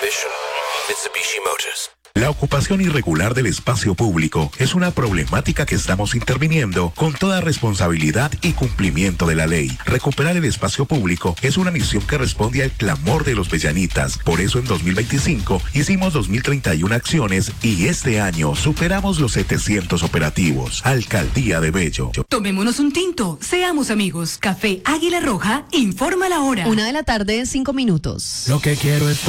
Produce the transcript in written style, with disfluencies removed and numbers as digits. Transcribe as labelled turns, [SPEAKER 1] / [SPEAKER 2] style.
[SPEAKER 1] ambition. Mitsubishi Motors.
[SPEAKER 2] La ocupación irregular del espacio público es una problemática que estamos interviniendo con toda responsabilidad y cumplimiento de la ley. Recuperar el espacio público es una misión que responde al clamor de los bellanitas. Por eso en 2025 hicimos 2031 acciones y este año superamos los 700 operativos. Alcaldía de Bello.
[SPEAKER 3] Tomémonos un tinto, seamos amigos. Café Águila Roja informa la hora.
[SPEAKER 4] 1:05 p.m.
[SPEAKER 5] Lo que quiero es